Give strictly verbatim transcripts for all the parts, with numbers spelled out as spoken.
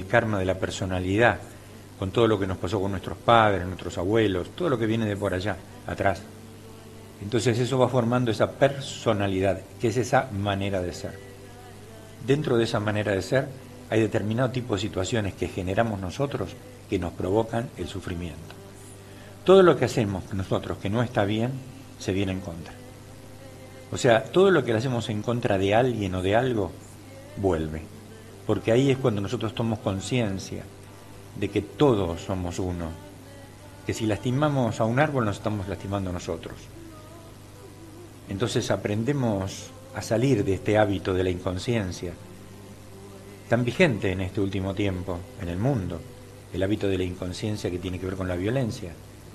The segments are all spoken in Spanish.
karma de la personalidad, con todo lo que nos pasó con nuestros padres, nuestros abuelos, todo lo que viene de por allá, atrás. Entonces eso va formando esa personalidad, que es esa manera de ser. Dentro de esa manera de ser hay determinado tipo de situaciones que generamos nosotros que nos provocan el sufrimiento. Todo lo que hacemos nosotros que no está bien, se viene en contra. O sea, todo lo que le hacemos en contra de alguien o de algo, vuelve. Porque ahí es cuando nosotros tomamos conciencia de que todos somos uno. Que si lastimamos a un árbol, nos estamos lastimando a nosotros. Entonces aprendemos a salir de este hábito de la inconsciencia, tan vigente en este último tiempo, en el mundo, el hábito de la inconsciencia que tiene que ver con la violencia.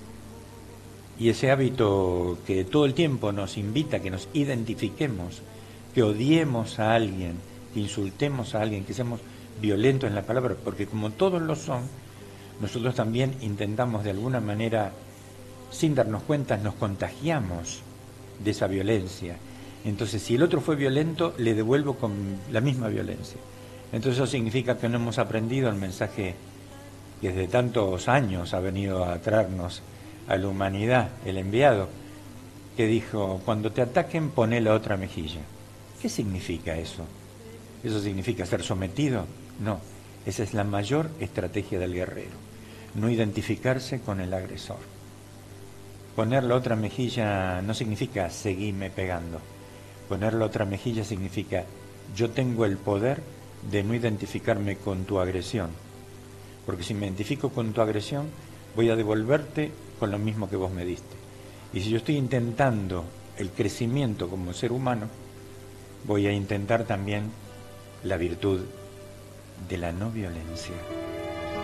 Y ese hábito que todo el tiempo nos invita a que nos identifiquemos, que odiemos a alguien, que insultemos a alguien, que seamos violentos en la palabra, porque como todos lo son, nosotros también intentamos de alguna manera, sin darnos cuenta, nos contagiamos de esa violencia. Entonces, si el otro fue violento, le devuelvo con la misma violencia. Entonces eso significa que no hemos aprendido el mensaje que desde tantos años ha venido a traernos a la humanidad, el enviado, que dijo, cuando te ataquen, poné la otra mejilla. ¿Qué significa eso? ¿Eso significa ser sometido? No, esa es la mayor estrategia del guerrero, no identificarse con el agresor. Poner la otra mejilla no significa seguirme pegando. Poner la otra mejilla significa yo tengo el poder de no identificarme con tu agresión. Porque si me identifico con tu agresión, voy a devolverte con lo mismo que vos me diste. Y si yo estoy intentando el crecimiento como ser humano, voy a intentar también la virtud de la no violencia.